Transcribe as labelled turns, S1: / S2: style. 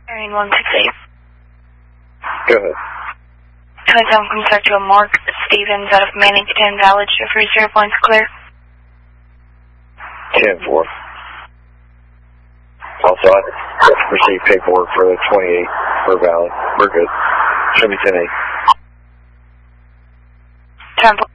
S1: Area 168.
S2: Go ahead.
S1: Telephone comes back to a Mark Stevens out of Mannington, valid. Jeffrey 0 points clear.
S2: 10-4. Also, I received paperwork for the 28 for valid. We're good. Show me 10-8.
S1: 10-4.